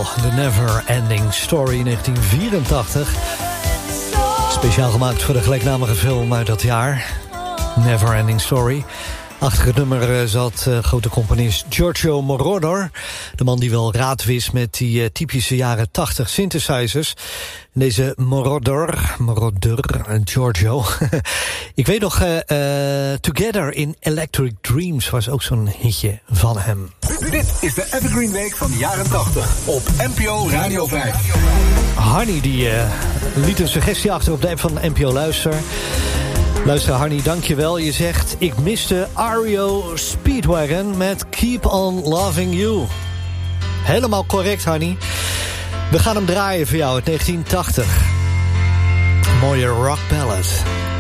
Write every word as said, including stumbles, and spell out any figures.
Girl, The Never Ending Story, negentien vierentachtig. Speciaal gemaakt voor de gelijknamige film uit dat jaar. Never Ending Story. Achter het nummer zat uh, grote componist Giorgio Moroder. De man die wel raad wist met die uh, typische jaren tachtig synthesizers. Deze Moroder, Moroder, uh, Giorgio. Ik weet nog, uh, uh, Together in Electric Dreams was ook zo'n hitje van hem. Dit is de Evergreen Week van de jaren tachtig op N P O Radio vijf. Harny die uh, liet een suggestie achter op de app van N P O Luister. Luister Harny, dankjewel. Je zegt, ik miste R E O Speedwagon met Keep on Loving You. Helemaal correct, Harny. We gaan hem draaien voor jou uit negentien tachtig. Mooie rock ballad.